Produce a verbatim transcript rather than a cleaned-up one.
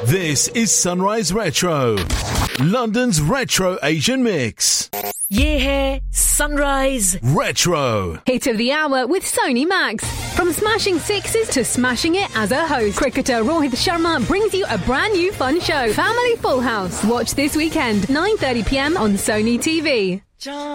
This is Sunrise Retro, London's retro Asian mix. Yeah, here, Sunrise Retro. Hit of the hour with Sony Max. From smashing sixes to smashing it as a host, cricketer Rohit Sharma brings you a brand new fun show, Family Full House. Watch this weekend, nine thirty p m on Sony T V.